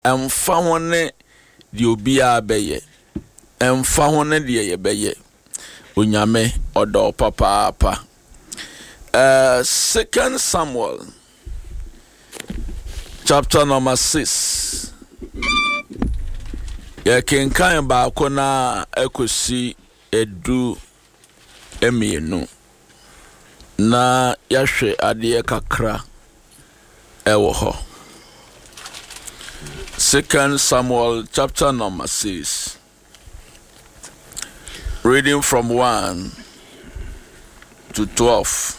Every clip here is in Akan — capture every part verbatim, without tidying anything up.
emfa hone di obia beye emfa hone di ye beye onyame odo papa pa. uh Second Samuel chapter number six. Ya kenkan ba ko na ekosi edu emienu na yahwe ade kakra ewo ho. Second Samuel chapter number six. Reading from one to twelve.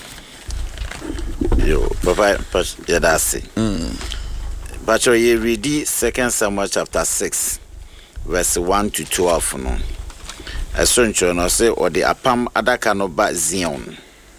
Yo, Papa, yeah, that's it. Mm. But you read Second Samuel chapter six, verse one to twelve. No, I saw no say or the apam adaka no ba Zion.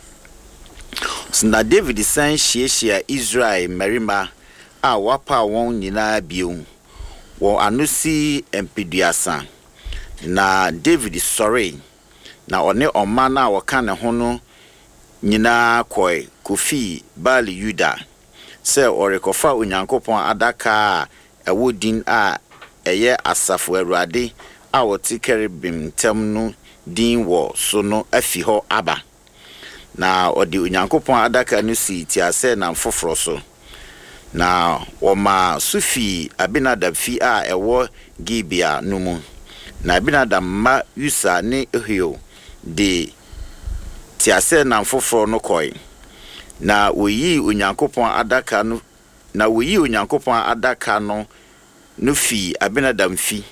So na David san shia Israel merima a wapa won nyina biu. Wo anusi empeduasa. Na David sorry. Na one ọma na waka ne ho no nyina koi kofi Baal Yuda se orekofa onyankopon adaka a ewodin a eye asafo Awurade a wote kerubim tem no din wo so no afi ho aba na odi onyankopon adaka no si ti ase na mfoforo so na woma sufi Abinadab fi a ewo Gibea no mu na Abinadab ma Usa ne Ehio de ti ase na mfoforo no koi na woyi onyankopon adaka no na woyi onyankopon adaka no no fi Abinadab fi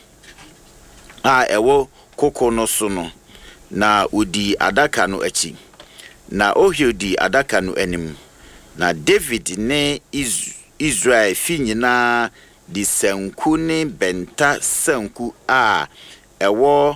a ewo koko no so no na odi adaka no achi na Ohio di adaka no anim na David ne Is Israel fi nyina di sanku ne benta sanku a ewo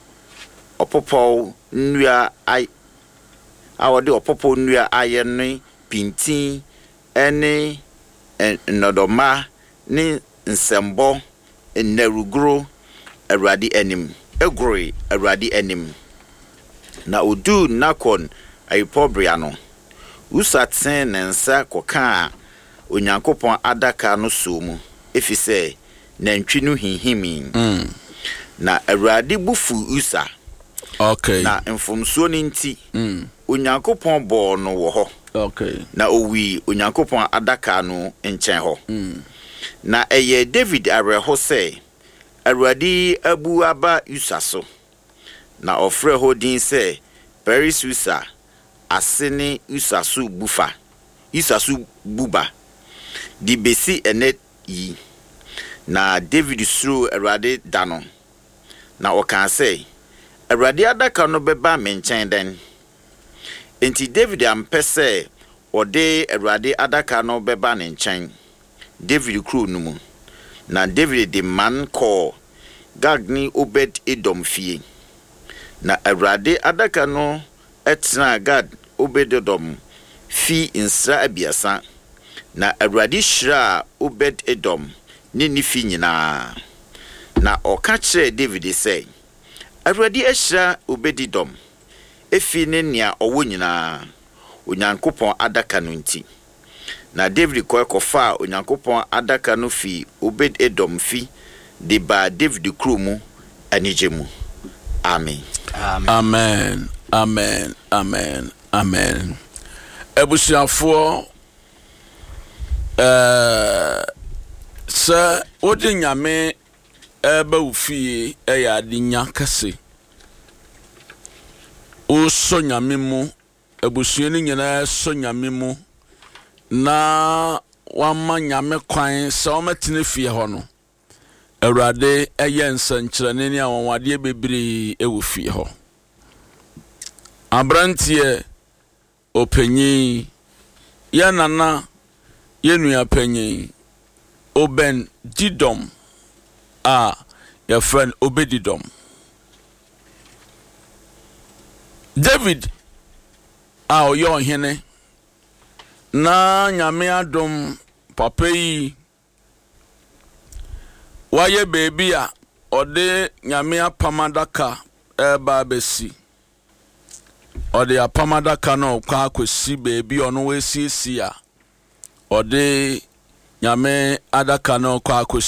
opopo nnua ai awode opopo nnua ayene pintin ene nnodoma ne nsembo nnarugro Awurade anim egori Awurade anim na odu nakon ayipobria no usaten nensa koka onyankopon adaka no so mu efise nantwi no hinhimi mm. na Awurade bufu Usa. Okay. Na mfomsuo ni nti mm. onyankopon bo no wo ho. Okay. Na owi onyankopon adaka no nchen ho. Mm. Na eye David areho se Awurade abu aba Usa so. Na ofre ho din se Peris Usa asene Usa su bufa. Usa su buba. Di besi enet yi. Na David suru Awurade dano. Na okan se Awurade adaka no beba menchen den. Enti David ampese ode Awurade adaka no beba ne nchen. David kru no mu. Na David de man call Gagni Obed Edom fie. Na Awurade adaka no etna Gad Obed Edom fi insra abiasa. Na Awurade shira Obed Edom ni ni fi nyina. Na oka kire David say Awurade ashira Obed Edom efi ne nea owo nyina onyankopon adaka no nti. Na David koe kofa onyankopon adaka no fi Obed Edom fi de ba David krumu anijemu. Amen. Amen. Amen. Amen. Amen. Amen. Ebusiafo eh sa odi nyame eba ufie eya adinya kase o so nyame mu ebusue ni nyina so nyame mu na wama nyame kwan se o metene fie ho no Awurade eye nsankyerene ne awonwade bebre ewo fie ho abrantie opanyi ya nana yenua panyi Oben Didom a your friend Obedidom. David a oyo hene na nyame adom papa yi waye baby a ode nyame apamadaka eba besi ode apamadaka no kwa akosi baby ono we siesia ode nyame adaka no kwa akosi